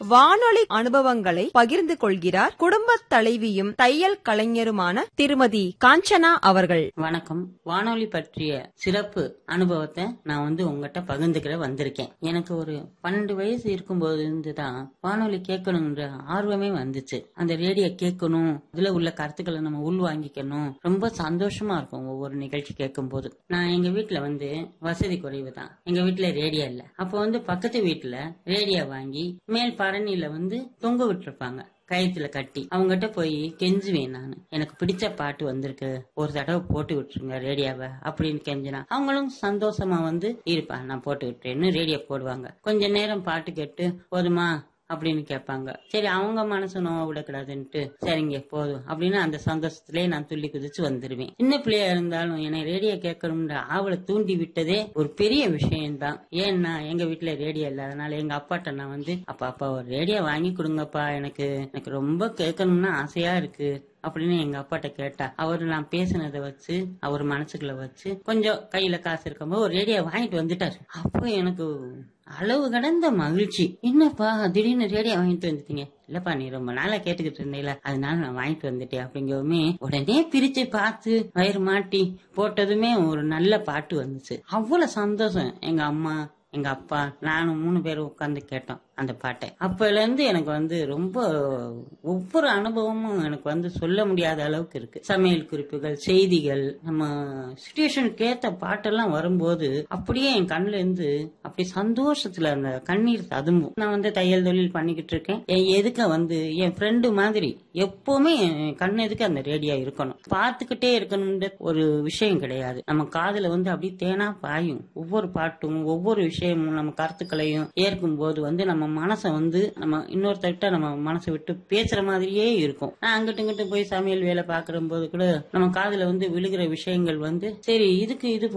வானொலி அனுபவங்களை பகிர்ந்து கொள்கிறார் குடும்பத் தலைவியும் தையல் கலைஞருமான திருமதி காஞ்சனா அவர்கள். வணக்கம். வானொலி பற்றிய சிறப்பு அனுபவத்தை நான் உங்ககிட்ட பகிர்ந்துக்கிற வந்திருக்கேன். எனக்கு ஒரு 12 வயசு இருக்கும்போது இருந்துதான் வானொலி கேட்கணும்ன்ற ஆர்வமே வந்துச்சு. அந்த ரேடியோ கேட்கணும், அதுல உள்ள கருத்துக்களை நம்ம உள் வாங்கிக்கணும், ரொம்ப சந்தோஷமா இருக்கும் ஒவ்வொரு நிகழ்ச்சி கேட்கும் போது. நான் எங்க வீட்டுல வசதி குறைவு தான். எங்க வீட்டுல ரேடியோ இல்ல. அப்போ பக்கத்து வீட்டுல ரேடியோ வாங்கி மேல் பரணியில தொங்க விட்டுருப்பாங்க கயிற்றுல கட்டி. அவங்ககிட்ட போய் கெஞ்சுவேன் நானு, எனக்கு பிடிச்ச பாட்டு வந்திருக்கு, ஒரு தடவை போட்டு விட்டுருங்க ரேடியோவை அப்படின்னு கெஞ்சினா அவங்களும் சந்தோஷமா இருப்பா, நான் போட்டு விட்டுறேன்னு ரேடியோ போடுவாங்க. கொஞ்ச நேரம் பாட்டு கேட்டு போதுமா அப்படின்னு கேட்பாங்க. சரி, அவங்க மனசு நோவ விடக்கூடாதுன்ட்டு சரிங்க போதும் அப்படின்னு அந்த சந்தோஷத்திலே நான் துள்ளி குதிச்சு வந்துருவேன். சின்ன பிள்ளையா இருந்தாலும் என்னை ரேடியோ கேட்கணும்ன்ற ஆவலை தூண்டி விட்டதே ஒரு பெரிய விஷயம்தான். ஏன்னா எங்க வீட்டுல ரேடியோ இல்ல. அதனால எங்க அப்பாட்ட நான் அப்பா ஒரு ரேடியோ வாங்கி கொடுங்கப்பா, எனக்கு ரொம்ப கேட்கணும்னு ஆசையா இருக்கு அப்படின்னு எங்க அப்பாட்ட கேட்டா அவரு நான் பேசினதை வச்சு அவர் மனசுக்குள்ள வச்சு கொஞ்சம் கையில காசு இருக்கும்போது ஒரு ரேடியோ வாங்கிட்டு வந்துட்டாரு. அப்போ எனக்கு அளவு கடந்த மகிழ்ச்சி. என்னப்பா திடீர்னு ரேடியோ வாங்கிட்டு வந்துட்டீங்க? இல்லப்பா நீ ரொம்ப நாளா கேட்டுக்கிட்டு இருந்தீங்களா, அதனால நான் வாங்கிட்டு வந்துட்டேன் அப்படிங்கவுமே உடனே பிரிச்சு பார்த்து வயிறு மாட்டி போட்டதுமே ஒரு நல்ல பாட்டு வந்துச்சு. அவ்வளவு சந்தோஷம். எங்க அம்மா எங்க அப்பா நானும் 3 பேரும் உட்கார்ந்து கேட்டோம் அந்த பாட்டை. அப்பல இருந்து எனக்கு ரொம்ப ஒவ்வொரு அனுபவமும் எனக்கு சொல்ல முடியாத அளவுக்கு இருக்கு. சமையல் குறிப்புகள், செய்திகள், நம்ம சிச்சுவேஷனுக்கு ஏத்த பாட்டெல்லாம் வரும்போது அப்படியே என் கண்ணுல இருந்து அப்படி சந்தோஷத்துல அந்த கண்ணீர் ததும்பும். நான் தையல் தொழில் பண்ணிக்கிட்டு இருக்கேன். என் எதுக்க என் ஃப்ரெண்டு மாதிரி எப்பவுமே கண்ணு எதுக்கு அந்த ரேடியோ இருக்கணும், பார்த்துக்கிட்டே இருக்கணும்ன்ற ஒரு விஷயம் கிடையாது. நம்ம காதுல அப்படி தேனா பாயும். ஒவ்வொரு பாட்டும் ஒவ்வொரு விஷயமும் நம்ம கருத்துக்களையும் ஏற்கும் போது நம்ம மனசை நம்ம இன்னொருத்தர்கிட்ட நம்ம மனசை விட்டு பேசுற மாதிரியே இருக்கும். நான் அங்கிட்டு இங்கிட்டு போய் சமையல் வேலை பாக்குற போது கூட நம்ம காதுல விழுகிற விஷயங்கள் சரி இதுக்கு இது